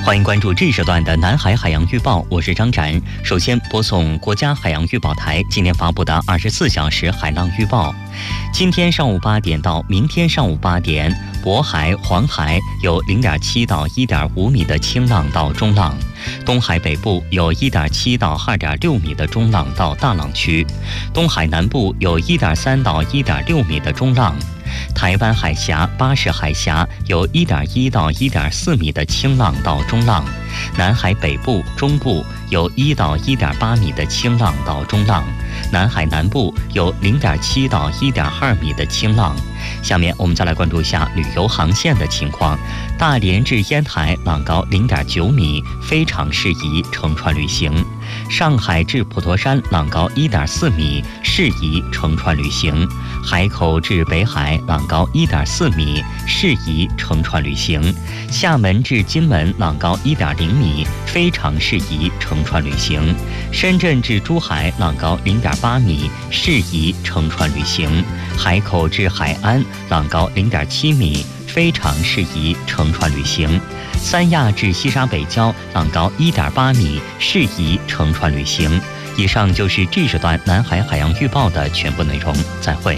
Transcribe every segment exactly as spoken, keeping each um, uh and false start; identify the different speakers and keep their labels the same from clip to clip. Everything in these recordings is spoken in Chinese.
Speaker 1: 欢迎关注这一时段的南海海洋预报，我是张展。首先播送国家海洋预报台今天发布的二十四小时海浪预报。今天上午八点到明天上午八点，渤海、黄海有 零点七到一点五米的轻浪到中浪，东海北部有 一点七到二点六米的中浪到大浪区，东海南部有 一点三到一点六米的中浪。台湾海峡、巴士海峡有 一点一到一点四米的轻浪到中浪，南海北部、中部有一到一点八米的轻浪到中浪，南海南部有 零点七到一点二米的轻浪。下面我们再来关注一下旅游航线的情况。大连至烟台浪高 零点九米，非常适宜乘船旅行。上海至普陀山浪高 一点四米，适宜乘船旅行。海口至北海浪高 一点四米，适宜乘船旅行。厦门至金门浪高 一点零米，非常适宜乘船旅行。深圳至珠海浪高 零点八米，适宜乘船旅行。海口至海安浪高 零点七米，非常适宜乘船旅行。三亚至西沙北礁浪高 一点八米，适宜乘船旅行。以上就是这时段南海海洋预报的全部内容，再会。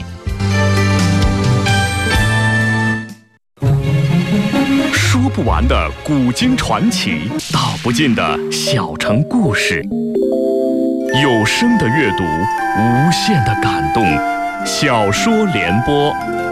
Speaker 2: 说不完的古今传奇，道不尽的小城故事，有声的阅读，无限的感动。小说联播。